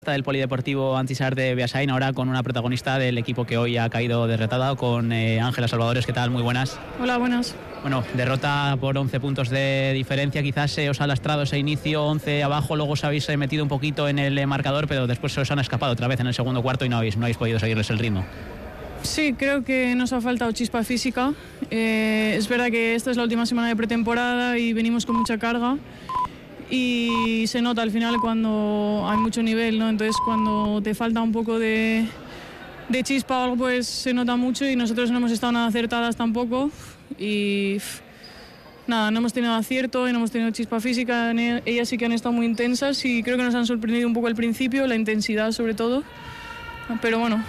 Del Polideportivo Antisar de Beasain, ahora con una protagonista del equipo que hoy ha caído derrotada, con Ángela Salvadores. ¿Qué tal? Muy buenas. Hola, buenas. Bueno, derrota por 11 puntos de diferencia, quizás os ha lastrado ese inicio, 11 abajo, luego os habéis metido un poquito en el marcador, pero después se os han escapado otra vez en el segundo cuarto y no habéis podido seguirles el ritmo. Sí, creo que nos ha faltado chispa física. Es verdad que esta es la última semana de pretemporada y venimos con mucha carga. Y se nota al final cuando hay mucho nivel, ¿no? Entonces cuando te falta un poco de chispa o algo, pues se nota mucho y nosotros no hemos estado nada acertadas tampoco. Y nada, no hemos tenido acierto y no hemos tenido chispa física. Ellas sí que han estado muy intensas y creo que nos han sorprendido un poco al principio, la intensidad sobre todo. Pero bueno,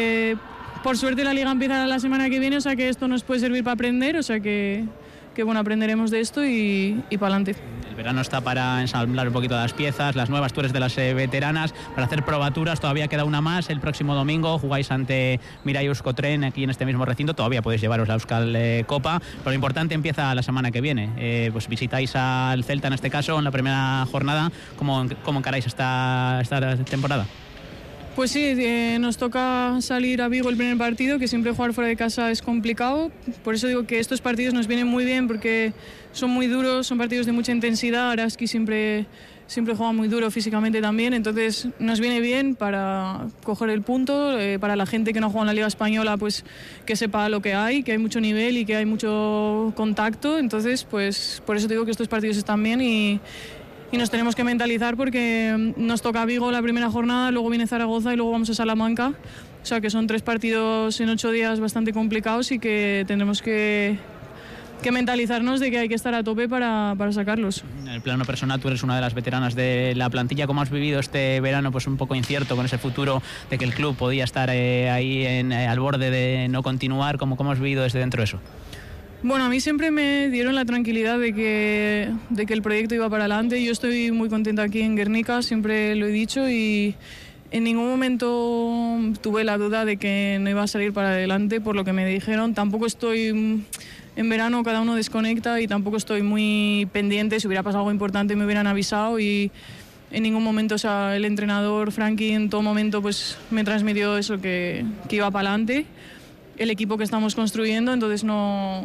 por suerte la liga empieza la semana que viene, o sea que esto nos puede servir para aprender, o sea que bueno, aprenderemos de esto y para adelante. El verano está para ensamblar un poquito las piezas, las nuevas, tú eres de las veteranas, para hacer probaturas. Todavía queda una más, el próximo domingo jugáis ante Mirai Euskotren aquí en este mismo recinto, todavía podéis llevaros la Euskal Copa, pero lo importante empieza la semana que viene. Pues visitáis al Celta en este caso en la primera jornada. ¿Cómo encaráis esta temporada? Pues sí, nos toca salir a Vigo el primer partido, que siempre jugar fuera de casa es complicado. Por eso digo que estos partidos nos vienen muy bien porque son muy duros, son partidos de mucha intensidad. Araski siempre juega muy duro físicamente también, entonces nos viene bien para coger el punto, para la gente que no juega en la Liga Española, pues que sepa lo que hay mucho nivel y que hay mucho contacto. Entonces, pues por eso digo que estos partidos están bien y nos tenemos que mentalizar porque nos toca Vigo la primera jornada, luego viene Zaragoza y luego vamos a Salamanca. O sea que son 3 partidos en 8 días bastante complicados y que tendremos que mentalizarnos de que hay que estar a tope para sacarlos. En el plano personal, tú eres una de las veteranas de la plantilla. ¿Cómo has vivido este verano pues un poco incierto con ese futuro de que el club podía estar ahí al borde de no continuar? ¿Cómo has vivido desde dentro eso? Bueno, a mí siempre me dieron la tranquilidad de que el proyecto iba para adelante. Yo estoy muy contenta aquí en Guernica, siempre lo he dicho, y en ningún momento tuve la duda de que no iba a salir para adelante por lo que me dijeron. Tampoco estoy... En verano cada uno desconecta y tampoco estoy muy pendiente. Si hubiera pasado algo importante me hubieran avisado y en ningún momento, o sea, el entrenador Frankie en todo momento pues me transmitió eso, que iba para adelante. El equipo que estamos construyendo, entonces no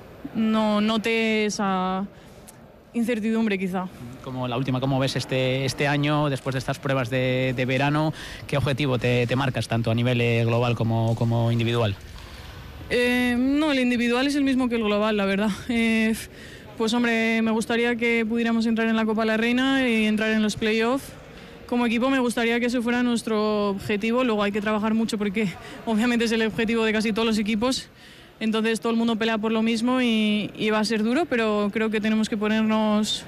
noté esa incertidumbre quizá. Como la última, ¿cómo ves este año después de estas pruebas de verano? ¿Qué objetivo te marcas tanto a nivel global como individual? No, el individual es el mismo que el global, la verdad. Pues hombre, me gustaría que pudiéramos entrar en la Copa de la Reina y entrar en los playoffs. Como equipo me gustaría que ese fuera nuestro objetivo, luego hay que trabajar mucho porque obviamente es el objetivo de casi todos los equipos, entonces todo el mundo pelea por lo mismo y va a ser duro, pero creo que tenemos que ponernos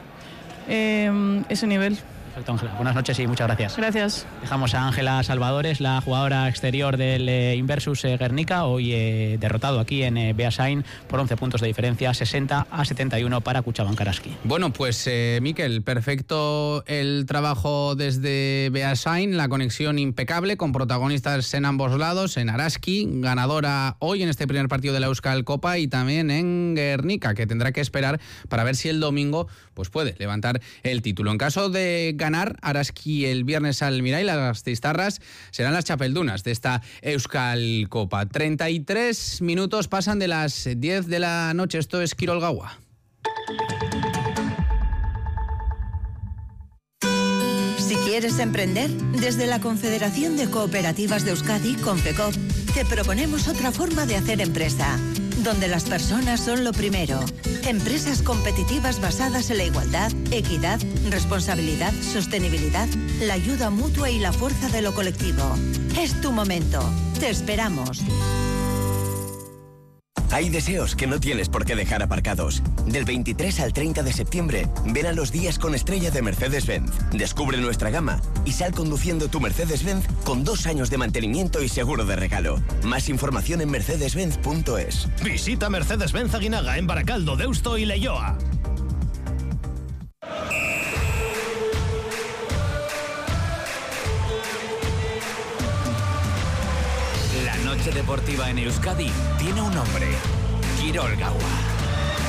ese nivel. Perfecto, Ángela. Buenas noches y muchas gracias. Gracias. Dejamos a Ángela Salvadores, la jugadora exterior del Inversus Guernica, hoy derrotado aquí en Beasain por 11 puntos de diferencia, 60-71 para Kutxabank Araski. Bueno, pues Mikel, perfecto el trabajo desde Beasain, la conexión impecable con protagonistas en ambos lados, en Araski, ganadora hoy en este primer partido de la Euskal Copa, y también en Guernica, que tendrá que esperar para ver si el domingo pues puede levantar el título. En caso de ganar Araski el viernes al Mirai, las Gasteiztarras serán las chapeldunas de esta Euskal Copa. 33 minutos pasan de las 10 de la noche. Esto es Kirol Gaua. Si quieres emprender, desde la Confederación de Cooperativas de Euskadi, Confecoop, te proponemos otra forma de hacer empresa, donde las personas son lo primero. Empresas competitivas basadas en la igualdad, equidad, responsabilidad, sostenibilidad, la ayuda mutua y la fuerza de lo colectivo. Es tu momento. Te esperamos. Hay deseos que no tienes por qué dejar aparcados. Del 23 al 30 de septiembre, ven a los días con estrella de Mercedes-Benz. Descubre nuestra gama y sal conduciendo tu Mercedes-Benz con 2 años de mantenimiento y seguro de regalo. Más información en mercedes-benz.es. Visita Mercedes-Benz Aguinaga en Baracaldo, Deusto y Leioa. La noche deportiva en Euskadi tiene un nombre: Kirol Gaua.